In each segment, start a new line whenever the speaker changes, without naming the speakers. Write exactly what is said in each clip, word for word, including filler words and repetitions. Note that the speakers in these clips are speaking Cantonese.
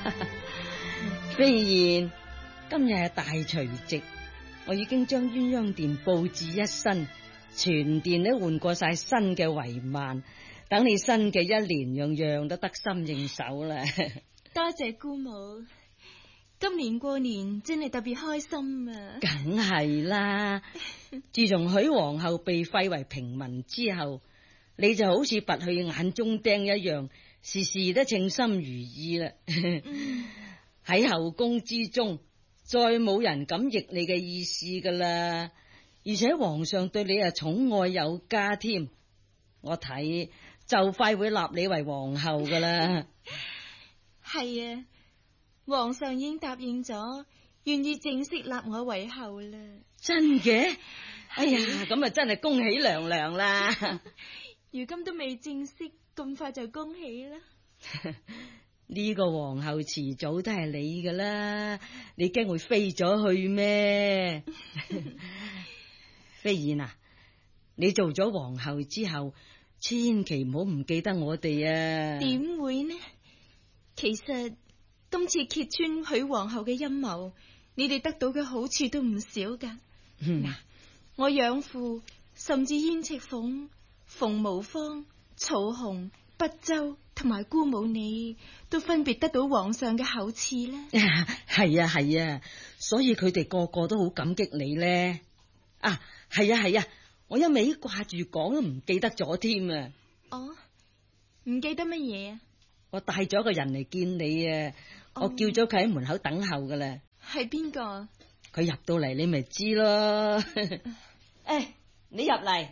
飛燕，今日係大除夕，我已經將鴛鴦殿布置一新，全殿都換過晒新嘅帷幔，等你新嘅一年樣樣都得心應手啦。
多謝姑母，今年過年真係特別開心啊！
梗係啦，自從許皇后被廢為平民之後，你就好似拔去眼中釘一樣，事事都稱心如意啦。喺後宮之中，再冇人敢逆你嘅意思噶啦，而且皇上對你啊寵愛有加添，我睇就快會立你為皇后噶啦。
係啊，皇上已經答應咗，願意正式立我為后啦。
真嘅？哎呀，咁啊真係恭喜娘娘啦！
如今都未正式，咁快就恭喜啦。
呢個皇后遲早都係你噶啦，你驚會飛咗去咩？飛燕啊，你做咗皇后之後，千祈唔好唔記得我哋啊！
點會呢？其實今次揭穿許皇后嘅陰謀，你哋得到嘅好處都唔少噶。嗱、嗯，我養父甚至燕赤鳳、馮無芳、曹洪、不周同埋姑母你，都分別得到皇上嘅厚賜咧。
係啊係啊，所以佢哋個個都好感激你咧。啊，係啊係啊，我一味掛住講都唔記得咗添啊。
哦，唔記得乜嘢啊？
我帶咗個人嚟見你啊！我叫咗佢喺門口等候噶啦。
係邊個？
佢入到嚟，你咪知咯。誒、哎，你入嚟。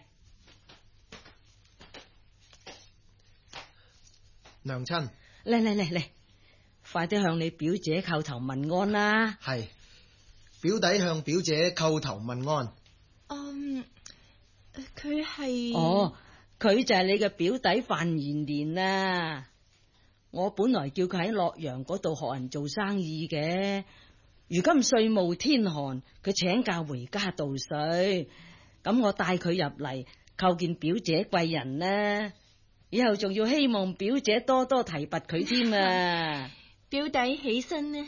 娘親，
嚟嚟嚟嚟，快啲向你表姐叩頭問安啦。
係，表弟向表姐叩頭問安。
嗯，佢係
哦，佢就係你嘅表弟范延年啊。我本來叫佢喺洛陽嗰度學人做生意嘅，如今歲暮天寒，佢請假回家度歲，咁我帶佢入嚟叩見表姐貴人呢，以後仲要希望表姐多多提拔佢添啊！
表弟起身呢？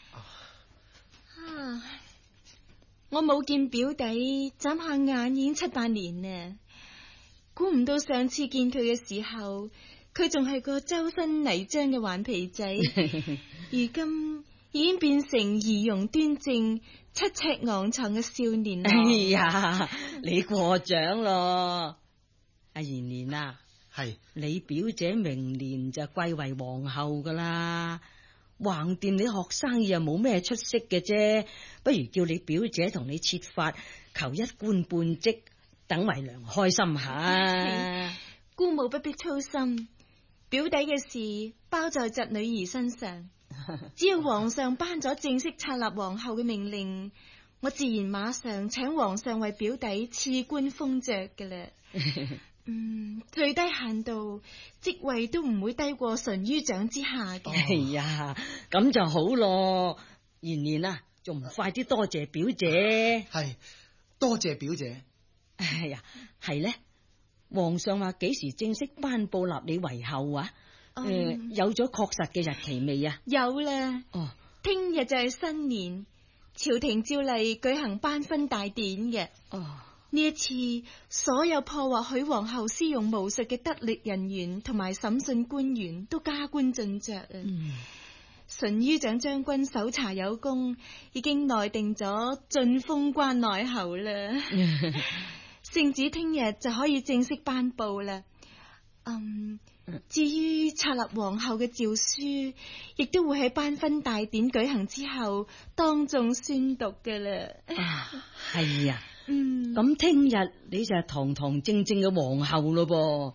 啊，我冇見表弟，眨下眼已經七八年啦，估唔到上次見佢嘅時候，佢仲係個周身泥漿嘅頑皮仔，如今已經變成儀容端正、七尺昂藏嘅少年。
哎呀，你過獎咯，阿延年啊，
係
你表姐明年就貴為皇后噶啦，橫掂你學生意又冇咩出息嘅啫，不如叫你表姐同你設法求一官半職，等為娘開心下。
姑母不必操心。表弟嘅事包在侄女兒身上，只要皇上頒咗正式冊立皇后嘅命令，我自然馬上請皇上為表弟賜官封爵嘅啦。嗯，最低限度職位都唔會低過淳于長之下嘅。
哎呀，咁就好咯。延年啊，仲唔快啲多謝表姐？
係，多謝表姐。
哎呀，係咧。皇上話幾時正式頒布立你為后啊？誒、嗯呃，有咗確實嘅日期未啊？
有啦。
哦，
聽日就係新年，朝廷照例舉行頒勳大典嘅。
哦，
呢一次所有破獲許皇后私用巫術嘅得力人員同埋審訊官員都加官進爵啊！嗯，淳于長將軍搜查有功，已經內定咗晉封關內侯啦。聖旨聽日就可以正式頒布啦。嗯，至於冊立皇后嘅詔書，亦都會喺頒勳大典舉行之後當眾宣讀噶啦。
啊，係啊。
嗯，
咁聽日你就係堂堂正正嘅皇后咯噃。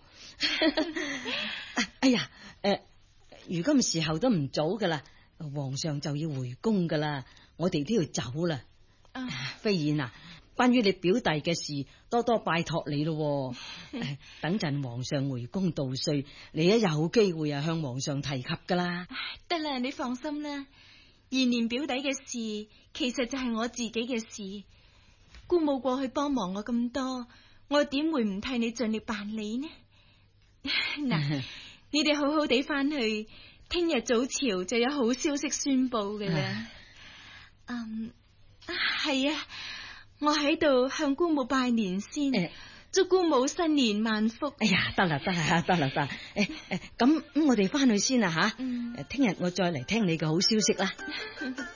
哎呀，誒、呃，如今時候都唔早噶啦，皇上就要回宮噶啦，我哋都要走啦。啊，飛燕啊，關於你表弟嘅事，多多拜託你咯。呃、等陣皇上回宮度歲，你一有機會啊向皇上提及噶啦。
得啦，你放心啦。延年表弟嘅事，其實就係我自己嘅事。姑母過去幫忙我咁多，我點會唔替你盡力辦理呢？嗱，你哋好好地翻去， 聽日早朝就有好消息宣布嘅啦。嗯，係啊，我喺度向姑母拜年先，
誒
祝姑母新年萬福。
哎呀，得啦得啦得啦得，誒誒，咁咁我哋翻去先啦吓，
嗯
誒，聽日我再嚟聽你嘅好消息啦。